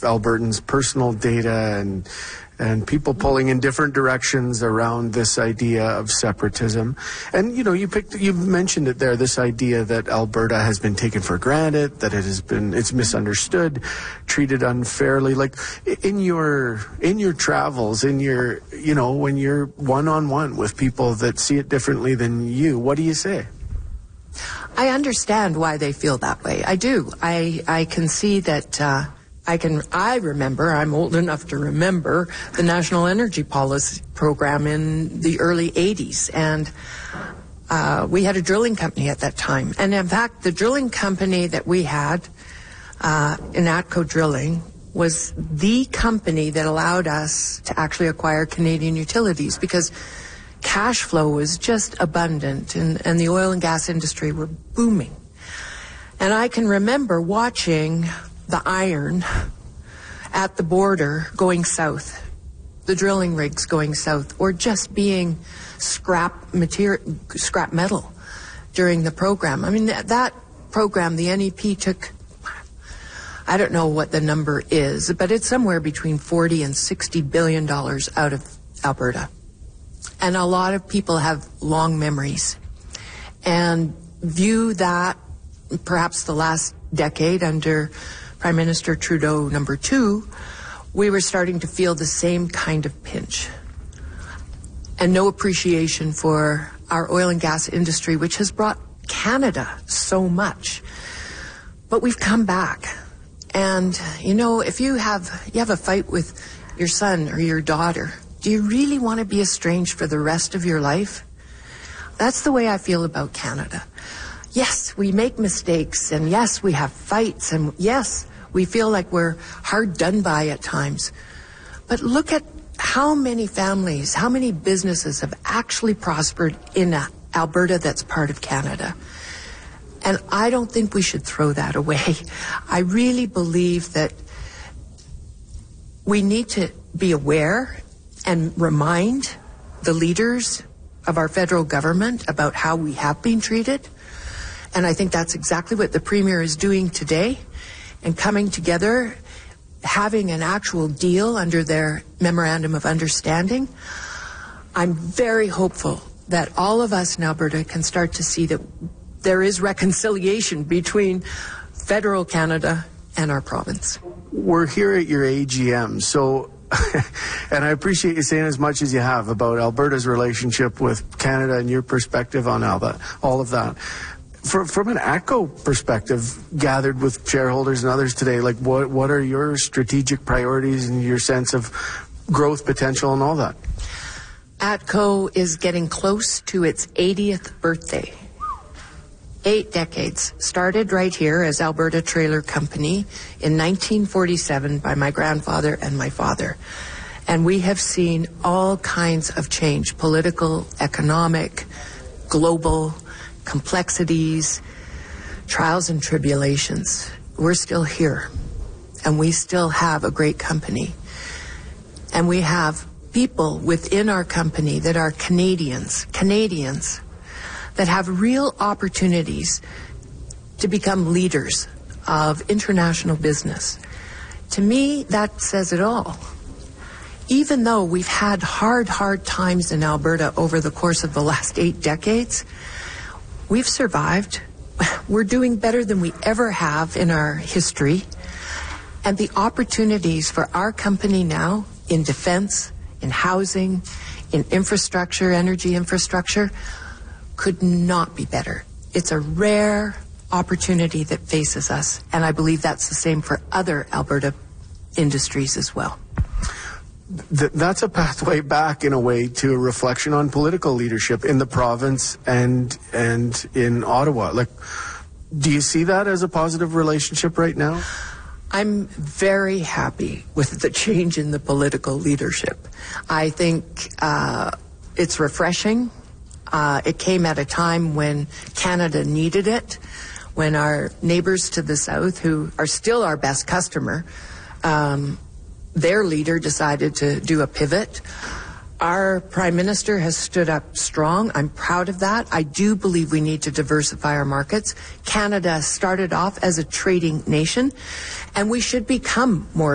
Albertans' personal data and people pulling in different directions around this idea of separatism. And, you know, you've mentioned it there, this idea that Alberta has been taken for granted, that it's misunderstood, treated unfairly. Like, in your travels, when you're one-on-one with people that see it differently than you, what do you say? I understand why they feel that way. I do. I can see that, I remember, I'm old enough to remember the National Energy Policy Program in the early 80s. And we had a drilling company at that time. And in fact, the drilling company that we had in ATCO Drilling was the company that allowed us to actually acquire Canadian Utilities, because cash flow was just abundant and the oil and gas industry were booming. And I can remember watching the iron at the border going south, the drilling rigs going south, or just being scrap metal during the program. I mean, that program, the NEP took, I don't know what the number is, but it's somewhere between $40 and $60 billion out of Alberta. And a lot of people have long memories and view that perhaps the last decade under Prime Minister Trudeau #2, we were starting to feel the same kind of pinch and no appreciation for our oil and gas industry, which has brought Canada so much. But we've come back. And, you know, if you have a fight with your son or your daughter, do you really want to be estranged for the rest of your life? That's the way I feel about Canada. Yes, we make mistakes, and yes, we have fights, and yes, we feel like we're hard done by at times. But look at how many families, how many businesses have actually prospered in Alberta that's part of Canada. And I don't think we should throw that away. I really believe that we need to be aware and remind the leaders of our federal government about how we have been treated. And I think that's exactly what the Premier is doing today, and coming together, having an actual deal under their Memorandum of Understanding. I'm very hopeful that all of us in Alberta can start to see that there is reconciliation between federal Canada and our province. We're here at your AGM, so and I appreciate you saying as much as you have about Alberta's relationship with Canada and your perspective on all of that. From an ATCO perspective, gathered with shareholders and others today, like what are your strategic priorities and your sense of growth potential and all that? ATCO is getting close to its 80th birthday. 8 decades. Started right here as Alberta Trailer Company in 1947 by my grandfather and my father. And we have seen all kinds of change, political, economic, global, complexities, trials and tribulations. We're still here, and we still have a great company. And we have people within our company that are Canadians, that have real opportunities to become leaders of international business. To me, that says it all. Even though we've had hard times in Alberta over the course of the last 8 decades, we've survived. We're doing better than we ever have in our history. And the opportunities for our company now in defense, in housing, in infrastructure, energy infrastructure, could not be better. It's a rare opportunity that faces us, and I believe that's the same for other Alberta industries as well. That's a pathway back, in a way, to a reflection on political leadership in the province and in Ottawa. Like, do you see that as a positive relationship right now? I'm very happy with the change in the political leadership. I think it's refreshing. It came at a time when Canada needed it, when our neighbors to the south, who are still our best customer, their leader decided to do a pivot. Our Prime Minister has stood up strong. I'm proud of that. I do believe we need to diversify our markets. Canada started off as a trading nation, and we should become more